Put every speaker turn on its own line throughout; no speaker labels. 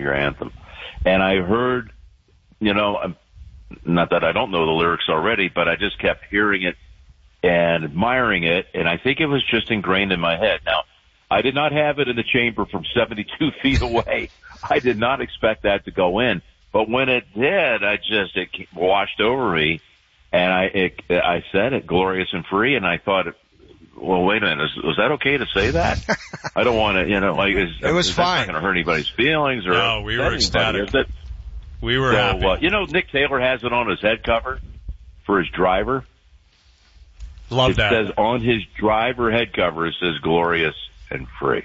Tiger anthem. And I heard, not that I don't know the lyrics already, but I just kept hearing it and admiring it, and I think it was just ingrained in my head. Now, I did not have it in the chamber from 72 feet away. I did not expect that to go in. But when it did, it washed over me, and I said it, glorious and free, and I thought, well, wait a minute, was that okay to say that? I don't want to,
it was fine.
Not going to hurt anybody's feelings or.
No, we were ecstatic. We were happy.
Nick Taylor has it on his head cover for his driver.
Love that.
It says on his driver head cover, it says glorious and free.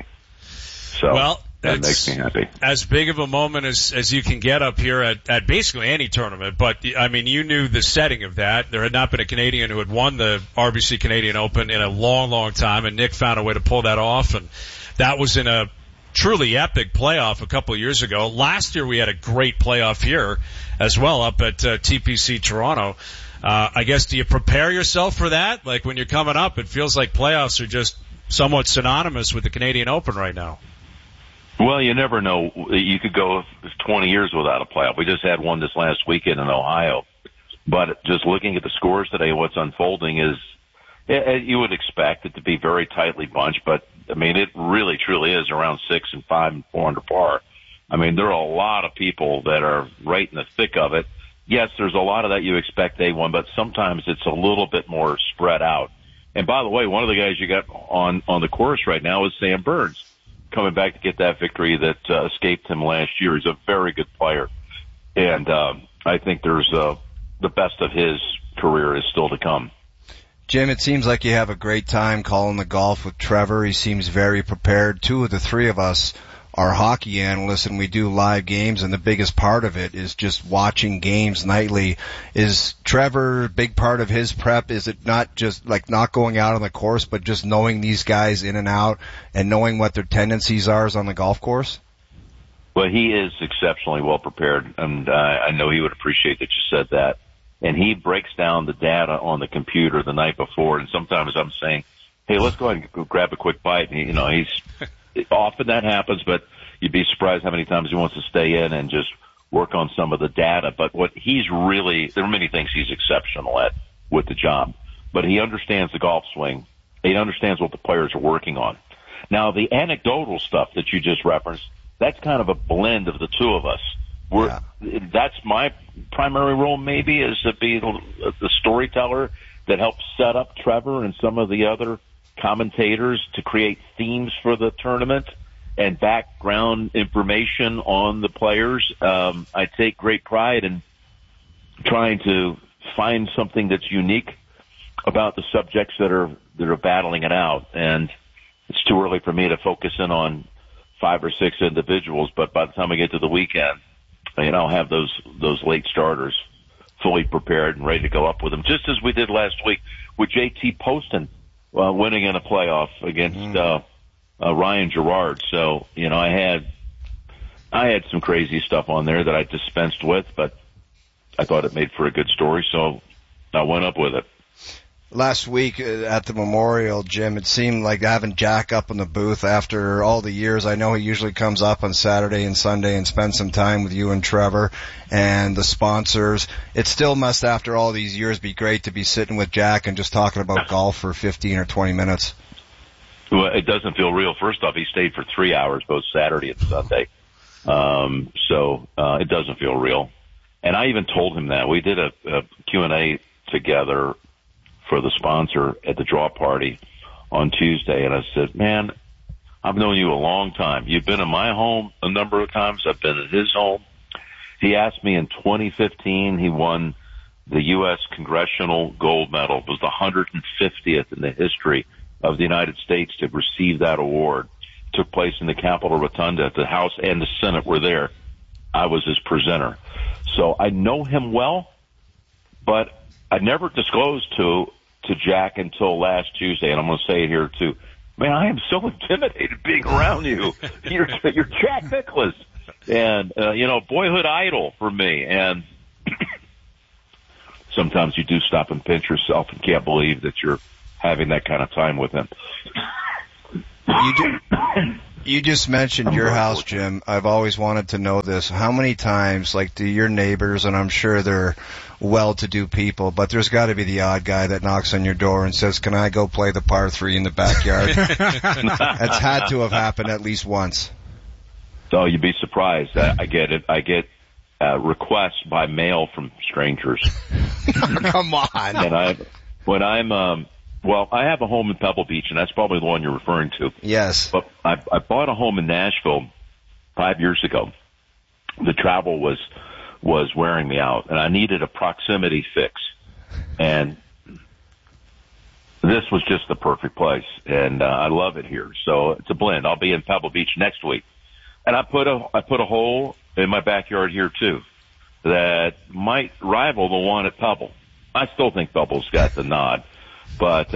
So that makes me happy.
As big of a moment as you can get up here at basically any tournament. But, I mean, you knew the setting of that. There had not been a Canadian who had won the RBC Canadian Open in a long, long time, and Nick found a way to pull that off. And that was in a truly epic playoff a couple of years ago. Last year we had a great playoff here as well up at TPC Toronto. I guess, do you prepare yourself for that? Like when you're coming up, it feels like playoffs are just somewhat synonymous with the Canadian Open right now.
Well, you never know. You could go 20 years without a playoff. We just had one this last weekend in Ohio. But just looking at the scores today, what's unfolding is, you would expect it to be very tightly bunched, but I mean, it really truly is around 6 and 5 and 4 under par. I mean, there are a lot of people that are right in the thick of it. Yes, there's a lot of that you expect day one, but sometimes it's a little bit more spread out. And by the way, one of the guys you got on the course right now is Sam Burns, coming back to get that victory that escaped him last year. He's a very good player. And I think there's the best of his career is still to come.
Jim, it seems like you have a great time calling the golf with Trevor. He seems very prepared. Two of the three of us are hockey analysts, and we do live games, and the biggest part of it is just watching games nightly. Is Trevor a big part of his prep? Is it not just like not going out on the course, but just knowing these guys in and out and knowing what their tendencies are on the golf course?
Well, he is exceptionally well prepared, and I know he would appreciate that you said that. And he breaks down the data on the computer the night before, and sometimes I'm saying, hey, let's go ahead and go grab a quick bite. And, he's often that happens, but you'd be surprised how many times he wants to stay in and just work on some of the data. But what he's really, there are many things he's exceptional at with the job, but he understands the golf swing. He understands what the players are working on. Now, the anecdotal stuff that you just referenced, that's kind of a blend of the two of us. That's my primary role, maybe, is to be the storyteller that helps set up Trevor and some of the other commentators to create themes for the tournament and background information on the players. I take great pride in trying to find something that's unique about the subjects that are battling it out. And it's too early for me to focus in on 5 or 6 individuals, but by the time I get to the weekend, I'll have those late starters fully prepared and ready to go up with them, just as we did last week with JT Poston winning in a playoff against Ryan Gerard. So, I had some crazy stuff on there that I dispensed with, but I thought it made for a good story, so I went up with it.
Last week at the Memorial, Jim, it seemed like having Jack up in the booth after all the years. I know he usually comes up on Saturday and Sunday and spends some time with you and Trevor and the sponsors. It still must, after all these years, be great to be sitting with Jack and just talking about golf for 15 or 20 minutes.
Well, it doesn't feel real. First off, he stayed for 3 hours, both Saturday and Sunday. So it doesn't feel real. And I even told him that. We did a Q&A together for the sponsor at the draw party on Tuesday, and I said, man, I've known you a long time. You've been in my home a number of times. I've been in his home. He asked me in 2015, he won the U.S. Congressional Gold Medal. It was the 150th in the history of the United States to receive that award. It took place in the Capitol Rotunda. The House and the Senate were there. I was his presenter. So I know him well, but I never disclosed to Jack until last Tuesday, and I'm going to say it here too. Man, I am so intimidated being around you. You're Jack Nicklaus, and boyhood idol for me. And sometimes you do stop and pinch yourself and can't believe that you're having that kind of time with him.
You just mentioned your house, Jim. I've always wanted to know this. How many times, like, do your neighbors, and I'm sure they're well-to-do people, but there's got to be the odd guy that knocks on your door and says, "Can I go play the par 3 in the backyard?" That's had to have happened at least once.
So you'd be surprised. I get it. I get requests by mail from strangers.
Come on.
And I have a home in Pebble Beach, and that's probably the one you're referring to.
Yes.
But I bought a home in Nashville 5 years ago. The travel was wearing me out, and I needed a proximity fix. And this was just the perfect place, and I love it here. So it's a blend. I'll be in Pebble Beach next week, and I put a hole in my backyard here too that might rival the one at Pebble. I still think Pebble's got the nod, but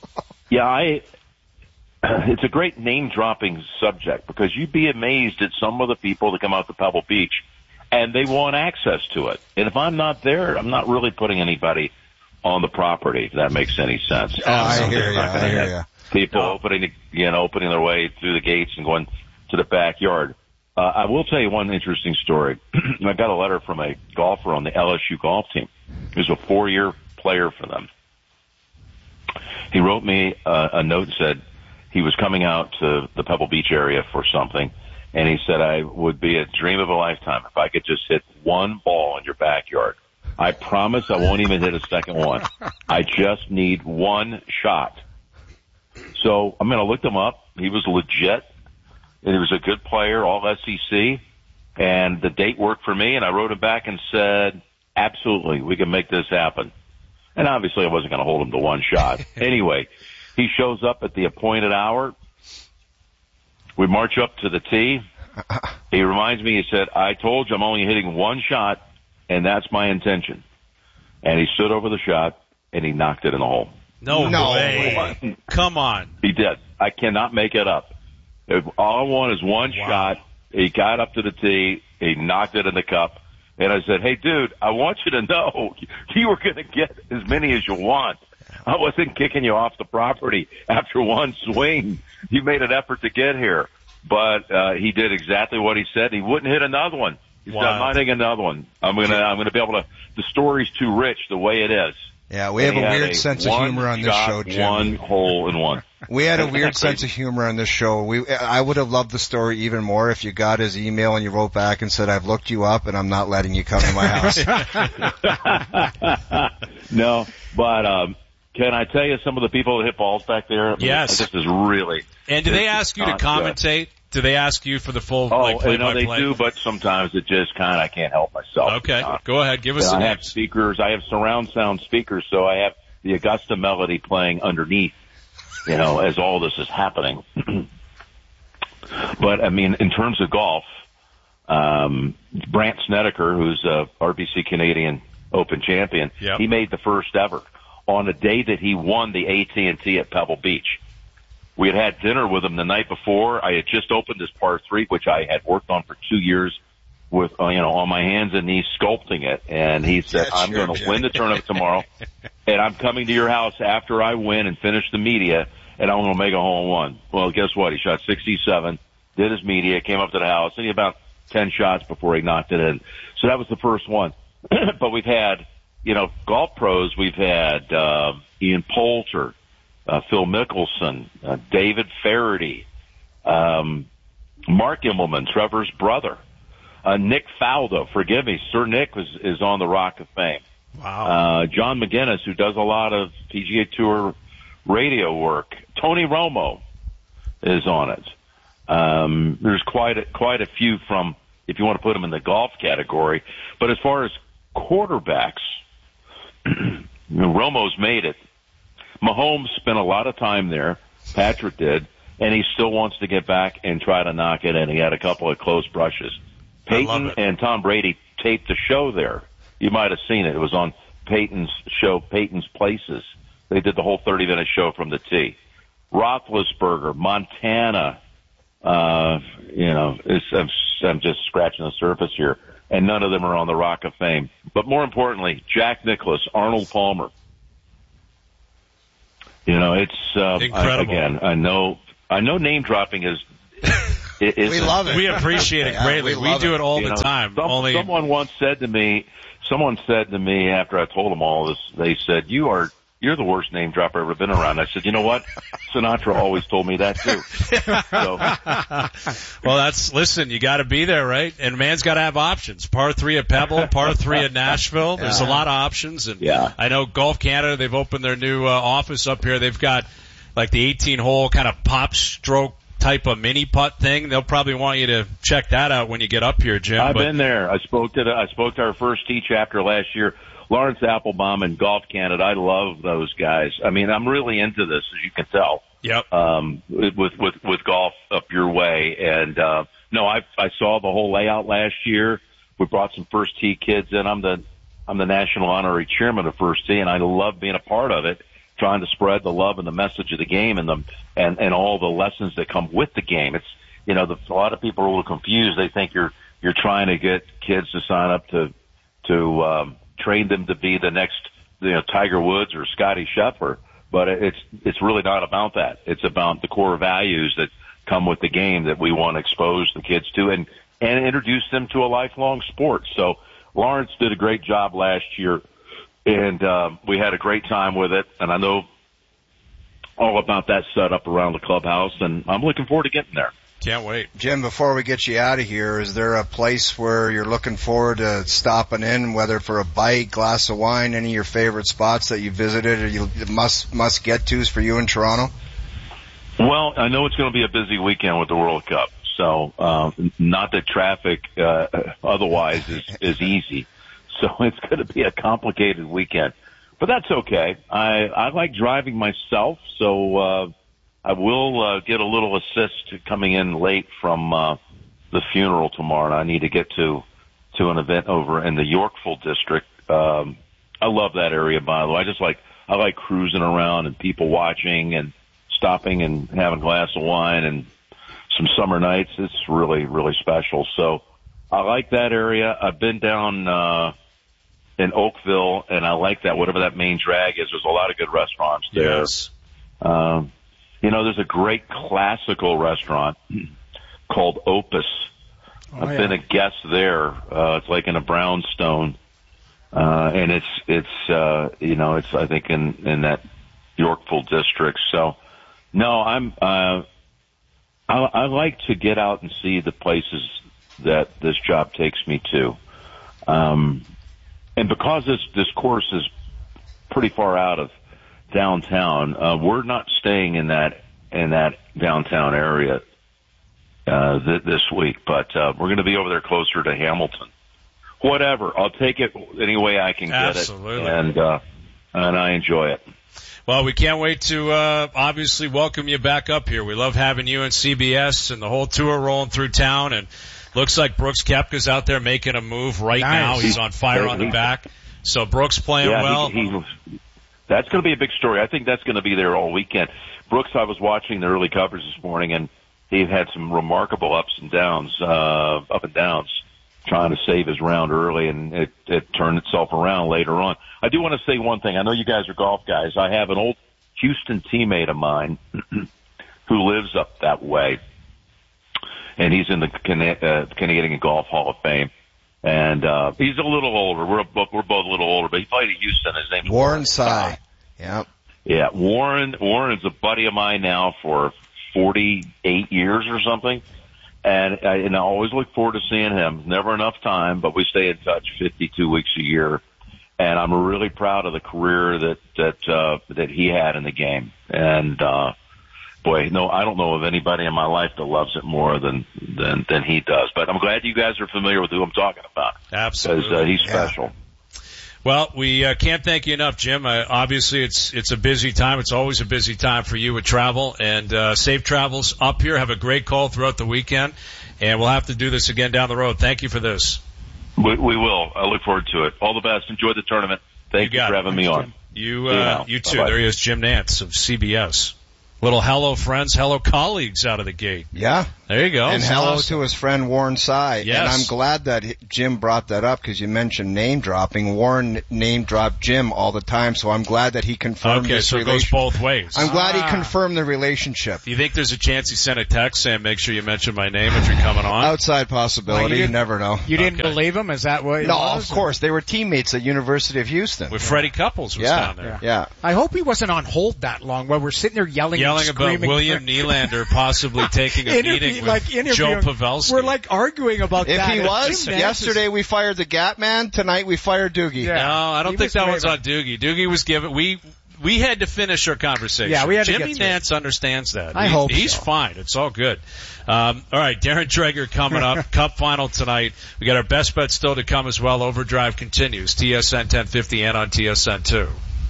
it's a great name-dropping subject because you'd be amazed at some of the people that come out to Pebble Beach, and they want access to it. And if I'm not there, I'm not really putting anybody on the property, if that makes any sense.
I hear you.
People opening their way through the gates and going to the backyard. I will tell you one interesting story. I got a letter from a golfer on the LSU golf team. He was a 4-year player for them. He wrote me a note and said he was coming out to the Pebble Beach area for something, and he said, "I would be a dream of a lifetime if I could just hit one ball in your backyard. I promise I won't even hit a second one. I just need one shot." So I looked him up. He was legit. He was a good player, all SEC, and the date worked for me, and I wrote him back and said, "Absolutely, we can make this happen." And obviously I wasn't going to hold him to one shot. Anyway, he shows up at the appointed hour. We march up to the tee. He reminds me, he said, "I told you I'm only hitting one shot, and that's my intention." And he stood over the shot, and he knocked it in the hole.
No way. Come on.
He did. I cannot make it up. All I want is one shot. He got up to the tee. He knocked it in the cup. And I said, "Hey, dude, I want you to know you were going to get as many as you want. I wasn't kicking you off the property after one swing. You made an effort to get here." But he did exactly what he said. He wouldn't hit another one. He said, "I'm not hitting another one. I'm gonna be able to." The story's too rich the way it is.
Yeah, we have a weird sense of humor on this show, Jim.
One hole in one.
We had a weird sense of humor on this show. I would have loved the story even more if you got his email and you wrote back and said, "I've looked you up and I'm not letting you come to my house."
No, but can I tell you some of the people that hit balls back there?
Yes.
This is really.
And do they ask you to commentate? Do they ask you for the full play-by-play?
They do, but sometimes it just I can't help myself.
Okay, go ahead. Give us some
I have speakers. I have surround sound speakers, so I have the Augusta Melody playing underneath, as all this is happening. But, in terms of golf, Brandt Snedeker, who's a RBC Canadian Open champion, he made the first ever on the day that he won the AT&T at Pebble Beach. We had dinner with him the night before. I had just opened this par 3, which I had worked on for 2 years with, on my hands and knees sculpting it. And he said, "I'm going to win the tournament tomorrow, and I'm coming to your house after I win and finish the media, and I'm going to make a hole in one." Well, guess what? He shot 67, did his media, came up to the house, and he had about 10 shots before he knocked it in. So that was the first one. But we've had, golf pros. We've had Ian Poulter, Phil Mickelson, David Faraday, Mark Immelman, Trevor's brother, Nick Faldo. Forgive me, Sir Nick is on the Rock of Fame.
Wow.
John McGinnis, who does a lot of PGA Tour radio work. Tony Romo is on it. There's quite a few from, if you want to put them in the golf category. But as far as quarterbacks, Romo's made it. Mahomes spent a lot of time there. Patrick did. And he still wants to get back and try to knock it in. He had a couple of close brushes. Peyton and Tom Brady taped a show there. You might have seen it. It was on Peyton's show, Peyton's Places. They did the whole 30-minute show from the tee. Roethlisberger, Montana, I'm just scratching the surface here. And none of them are on the Rock of Fame. But more importantly, Jack Nicklaus, Arnold Palmer. It's
incredible.
I know name dropping is
We love it.
We appreciate it greatly. We do it all the time.
Someone said to me after I told them all this, they said, you're the worst name dropper I've ever been around. I said, you know what? Sinatra always told me that too. So.
Well, listen, you gotta be there, right? And man's gotta have options. Par 3 at Pebble, par 3 at Nashville. There's a lot of options. And I know Golf Canada, they've opened their new office up here. They've got like the 18-hole kind of pop stroke type of mini putt thing. They'll probably want you to check that out when you get up here, Jim.
I've been there. I spoke to our first tee chapter last year. Lawrence Applebaum and Golf Canada. I love those guys. I mean, I'm really into this, as you can tell.
Yep.
With golf up your way. And, no, I saw the whole layout last year. We brought some first tee kids in. I'm the national honorary chairman of First Tee, and I love being a part of it, trying to spread the love and the message of the game and all the lessons that come with the game. It's, a lot of people are a little confused. They think you're trying to get kids to sign up to train them to be the next, Tiger Woods or Scottie Scheffler. But it's really not about that. It's about the core values that come with the game that we want to expose the kids to and introduce them to a lifelong sport. So Lawrence did a great job last year, and we had a great time with it. And I know all about that setup around the clubhouse, and I'm looking forward to getting there.
Can't wait.
Jim, before we get you out of here, is there a place where you're looking forward to stopping in, whether for a bite, glass of wine, any of your favorite spots that you visited or you must get tos for you in Toronto?
Well, I know it's going to be a busy weekend with the World Cup, so not that traffic otherwise is easy. So it's going to be a complicated weekend. But that's okay. I like driving myself, so I will get a little assist coming in late from the funeral tomorrow, and I need to get to an event over in the Yorkville district. I love that area, by the way. I like cruising around and people watching and stopping and having a glass of wine and some summer nights. It's really, really special. So I like that area. I've been down in Oakville, and I like that, whatever that main drag is. There's a lot of good restaurants there.
Yes.
There's a great classical restaurant called Opus. I've been a guest there. It's like in a brownstone. And it's I think in that Yorkville district. So no, I like to get out and see the places that this job takes me to. And because this course is pretty far out of downtown, we're not staying in that downtown area this week, but we're going to be over there closer to Hamilton. Whatever, I'll take it any way I can get it, and I enjoy it.
Well, we can't wait to obviously welcome you back up here. We love having you and CBS and the whole tour rolling through town, and looks like Brooks Koepka's out there making a move right now. He's on fire on the back. So Brooks playing well.
That's going to be a big story. I think that's going to be there all weekend. Brooks, I was watching the early coverage this morning, and he had some remarkable up and downs, trying to save his round early, and it turned itself around later on. I do want to say one thing. I know you guys are golf guys. I have an old Houston teammate of mine who lives up that way, and he's in the Canadian Golf Hall of Fame. And he's a little older. We're both a little older, but he played at Houston. His name's
Warren Sy. Yep.
Yeah, Warren's a buddy of mine now for 48 years or something. And I always look forward to seeing him. Never enough time, but we stay in touch 52 weeks a year. And I'm really proud of the career that he had in the game. And boy, no, I don't know of anybody in my life that loves it more than he does. But I'm glad you guys are familiar with who I'm talking about.
Absolutely.
Because he's special.
Well, we can't thank you enough, Jim. Obviously, it's a busy time. It's always a busy time for you with travel, and safe travels up here. Have a great call throughout the weekend, and we'll have to do this again down the road. Thank you for this.
We will. I look forward to it. All the best. Enjoy the tournament. Thank you for having me on.
You too. Bye-bye. There he is, Jim Nantz of CBS. Little hello friends, hello colleagues out of the gate.
Yeah.
There you go.
And hello to his friend Warren Sy.
Yes.
And I'm glad that Jim brought that up because you mentioned name dropping. Warren name dropped Jim all the time, so I'm glad that he confirmed this
relationship. Okay, so it goes both ways.
I'm glad he confirmed the relationship.
Do you think there's a chance he sent a text saying, make sure you mention my name if you're coming on?
Outside possibility. You never know.
You didn't believe him? Is that what it
No,
was?
of course. They were teammates at University of Houston.
With Freddie Couples was down there.
Yeah.
I hope he wasn't on hold that long while we're sitting there yelling and
about William Nylander possibly taking a meeting with Joe Pavelski.
We're like arguing about
if
that.
If he was, yesterday we fired the Gap Man, tonight we fired Doogie.
Yeah. No, I don't think that one's on Doogie. Doogie was given, we had to finish our conversation.
Yeah, we had
Jimmy
to get
Nance understands that.
I hope
he's
so.
fine. It's all good. All right, Darren Dreger coming up. Cup final tonight. We got our best bet still to come as well. Overdrive continues. TSN 1050 and on TSN 2.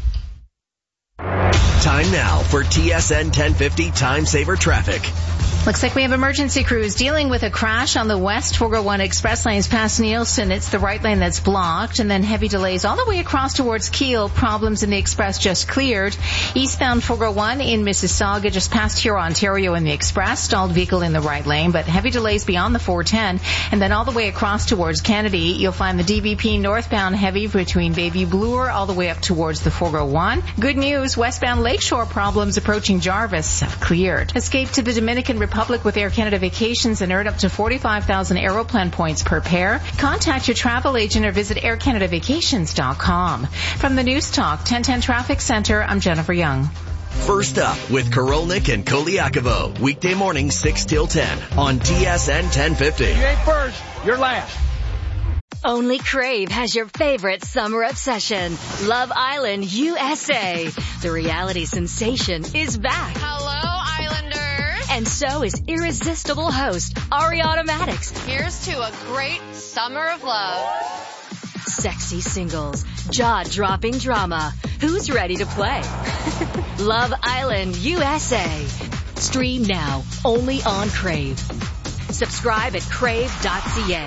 Time now for TSN 1050 Time Saver Traffic.
Looks like we have emergency crews dealing with a crash on the West 401 Express lanes past Nielsen. It's the right lane that's blocked, and then heavy delays all the way across towards Kiel. Problems in the Express just cleared. Eastbound 401 in Mississauga just past Huron, Ontario in the Express. Stalled vehicle in the right lane, but heavy delays beyond the 410. And then all the way across towards Kennedy, you'll find the DVP northbound heavy between Bayview Bloor all the way up towards the 401. Good news, westbound Lakeshore problems approaching Jarvis have cleared. Escape to the Dominican Republic with Air Canada Vacations and earn up to 45,000 Aeroplan points per pair. Contact your travel agent or visit aircanadavacations.com. From the News Talk 1010 Traffic Center, I'm Jennifer Young.
First up with Korolnik and Koliakovo. Weekday morning 6 till 10 on TSN 1050.
You ain't first, you're last.
Only Crave has your favorite summer obsession. Love Island USA. The reality sensation is back.
Hello, Islanders.
And so is irresistible host Ariana Maddox.
Here's to a great summer of love.
Sexy singles, jaw-dropping drama. Who's ready to play? Love Island USA. Stream now, only on Crave. Subscribe at crave.ca.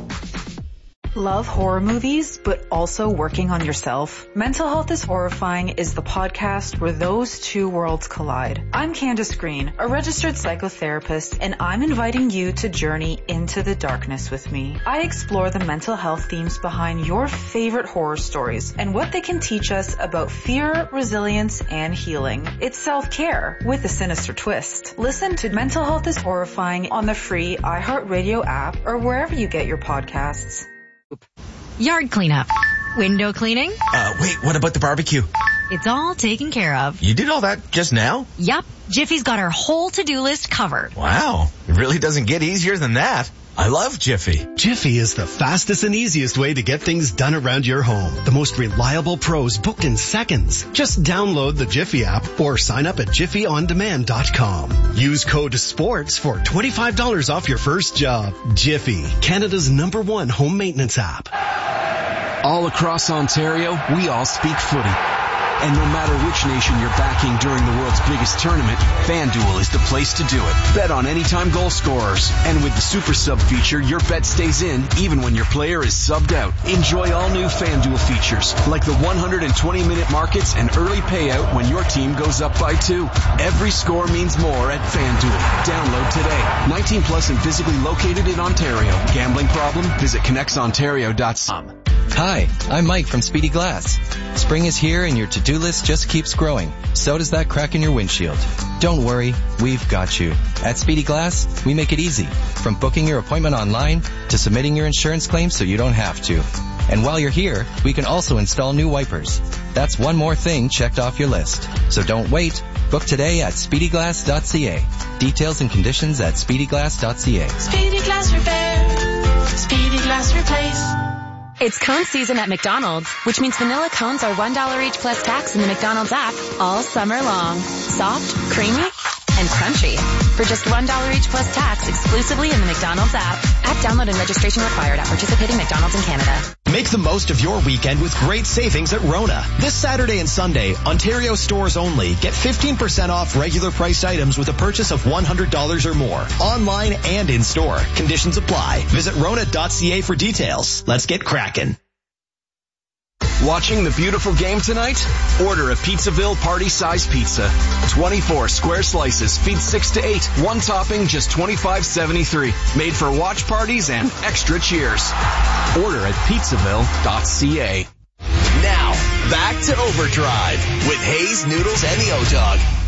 Love horror movies, but also working on yourself? Mental Health is Horrifying is the podcast where those two worlds collide. I'm Candace Green, a registered psychotherapist, and I'm inviting you to journey into the darkness with me. I explore the mental health themes behind your favorite horror stories and what they can teach us about fear, resilience, and healing. It's self-care with a sinister twist. Listen to Mental Health is Horrifying on the free iHeartRadio app or wherever you get your podcasts.
Yard cleanup. Window cleaning.
Wait, what about the barbecue?
It's all taken care of.
You did all that just now?
Yup. Jiffy's got our whole to-do list covered.
Wow. It really doesn't get easier than that. I love Jiffy.
Jiffy is the fastest and easiest way to get things done around your home. The most reliable pros booked in seconds. Just download the Jiffy app or sign up at jiffyondemand.com. Use code SPORTS for $25 off your first job. Jiffy, Canada's #1 home maintenance app.
All across Ontario, we all speak footy. And no matter which nation you're backing during the world's biggest tournament, FanDuel is the place to do it. Bet on anytime goal scorers. And with the Super Sub feature, your bet stays in even when your player is subbed out. Enjoy all new FanDuel features, like the 120-minute markets and early payout when your team goes up by 2. Every score means more at FanDuel. Download today. 19 plus and physically located in Ontario. Gambling problem? Visit connectsontario.com.
Hi, I'm Mike from Speedy Glass. Spring is here and your to-do list just keeps growing. So does that crack in your windshield. Don't worry, we've got you. At Speedy Glass, we make it easy. From booking your appointment online to submitting your insurance claim so you don't have to. And while you're here, we can also install new wipers. That's one more thing checked off your list. So don't wait. Book today at speedyglass.ca. Details and conditions at speedyglass.ca.
Speedy Glass Repair. Speedy Glass Replace.
It's cone season at McDonald's, which means vanilla cones are $1 each plus tax in the McDonald's app all summer long. Soft, creamy, and crunchy. For just $1 each plus tax exclusively in the McDonald's app. App download and registration required at participating McDonald's in Canada.
Make the most of your weekend with great savings at Rona. This Saturday and Sunday, Ontario stores only, get 15% off regular priced items with a purchase of $100 or more. Online and in store. Conditions apply. Visit Rona.ca for details. Let's get cracking.
Watching the beautiful game tonight? Order a Pizzaville party-size pizza. 24 square slices, feed 6 to 8. One topping, just $25.73. Made for watch parties and extra cheers. Order at pizzaville.ca.
Now, back to Overdrive with Hayes, Noodles, and the O-Dog.